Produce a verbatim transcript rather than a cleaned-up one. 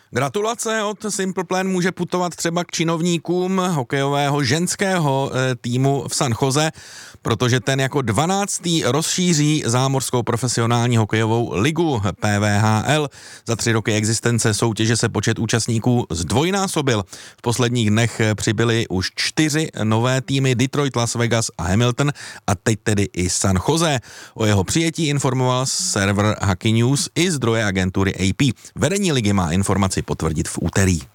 Gratulace od Simple Plan může putovat třeba k činovníkům hokejového ženského e, týmu v San Jose, protože ten jako dvanáctý rozšíří zámořskou profesionální hokejovou ligu P V H L. Za tři roky existence soutěže se počet účastníků zdvojnásobil. V posledních dnech přibyly už čtyři nové týmy: Detroit, Las Vegas a Hamilton, a teď tedy i San Jose. O jeho přijetí informoval server Hockey News i zdroje agentury A P. Vedení ligy má informaci potvrdit v úterý.